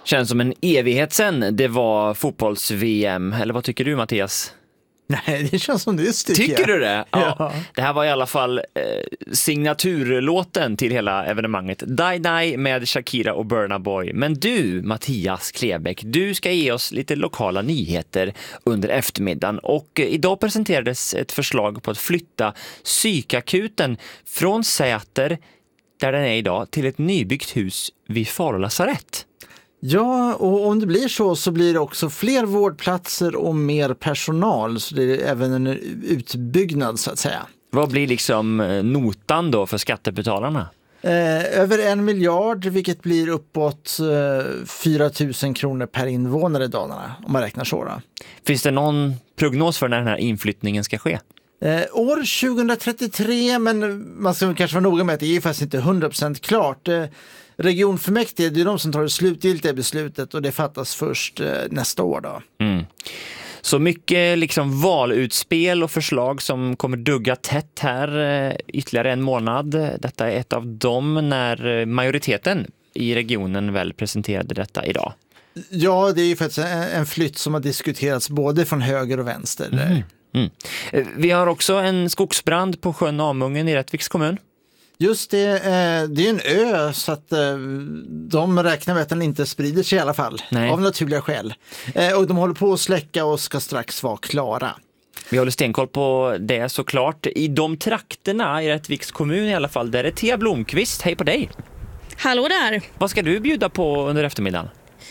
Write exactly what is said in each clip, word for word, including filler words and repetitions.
Känns som en evighet sedan det var fotbolls-V M. Eller vad tycker du, Mattias? Nej, det känns som det tycker Tycker jag. du det? Ja. Ja. Det här var i alla fall eh, signaturlåten till hela evenemanget. Die Die med Shakira och Burna Boy. Men du, Mattias Klebäck, du ska ge oss lite lokala nyheter under eftermiddagen. Och eh, idag presenterades ett förslag på att flytta psykakuten från Säter, där den är idag, till ett nybyggt hus vid Falu lasarett. Ja, och om det blir så så blir det också fler vårdplatser och mer personal, så det är även en utbyggnad så att säga. Vad blir liksom notan då för skattebetalarna? Eh, över en miljard, vilket blir uppåt eh, fyra tusen kronor per invånare i Dalarna, om man räknar så då. Finns det någon prognos för när den här inflyttningen ska ske? Eh, år tjugohundratrettiotre, men man ska kanske vara noga med att det är faktiskt inte hundra procent klart. Eh, regionfullmäktige, det är de som tar det slutgiltiga beslutet och det fattas först eh, nästa år då. Mm. Så mycket liksom valutspel och förslag som kommer dugga tätt här eh, ytterligare en månad. Detta är ett av dem när majoriteten i regionen väl presenterade detta idag. Ja, det är ju faktiskt en, en flytt som har diskuterats både från höger och vänster. Mm. Mm. Vi har också en skogsbrand på sjön Amungen i Rättviks kommun. Just det, eh, det är en ö så att eh, de räknar med att den inte sprider sig i alla fall. Nej. Av naturliga skäl. Eh, och de håller på att släcka och ska strax vara klara. Vi håller stenkoll på det såklart. I de trakterna i Rättviks kommun i alla fall, där är Thea Blomqvist. Hej på dig! Hallå där! Vad ska du bjuda på under eftermiddagen?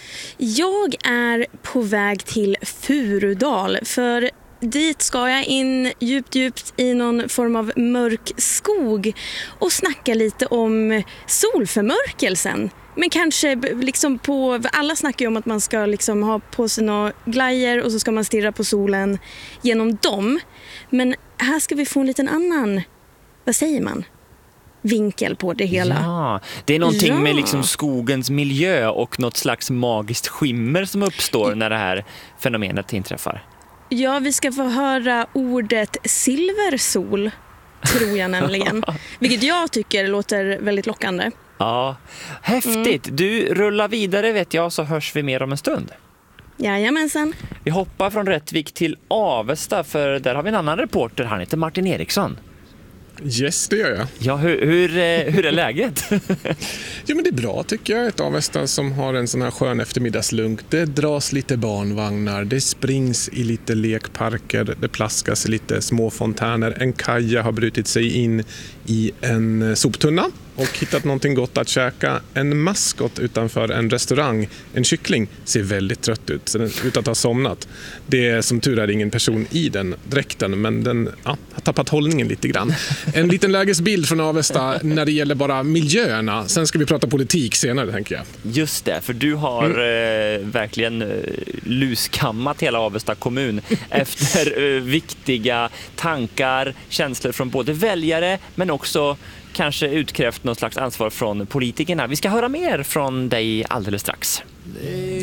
Jag är på väg till Furudal, för dit ska jag in djupt, djupt i någon form av mörk skog och snacka lite om solförmörkelsen. Men kanske liksom på, alla snackar ju om att man ska liksom ha på sig några glajer och så ska man stirra på solen genom dem. Men här ska vi få en liten annan, vad säger man? vinkel på det hela. Ja, det är någonting ja. med liksom skogens miljö och något slags magiskt skimmer som uppstår när det här fenomenet inträffar. Ja, vi ska få höra ordet silversol, tror jag nämligen. Vilket jag tycker låter väldigt lockande. Ja, häftigt. Mm. Du rullar vidare vet jag, så hörs vi mer om en stund. Jajamensan. Vi hoppar från Rättvik till Avesta, för där har vi en annan reporter. Han heter Martin Eriksson. Yes, det gör jag. Ja, hur, hur, hur är läget? Jo, men det är bra tycker jag. Ett Avesta som har en sån här skön eftermiddagslunk. Det dras lite barnvagnar, det springs i lite lekparker, det plaskas i lite små fontäner. En kaja har brutit sig in i en soptunna och hittat någonting gott att käka. En maskot utanför en restaurang, en kyckling, ser väldigt trött ut, så den, utan att ha somnat. Det är som tur är ingen person i den dräkten, men den ja, har tappat hållningen lite grann. En liten lägesbild från Avesta när det gäller bara miljöerna. Sen ska vi prata politik senare, tänker jag. Just det, för du har mm. eh, verkligen eh, luskammat hela Avesta kommun efter eh, viktiga tankar, känslor från både väljare men också kanske utkrävt något slags ansvar från politikerna. Vi ska höra mer från dig alldeles strax.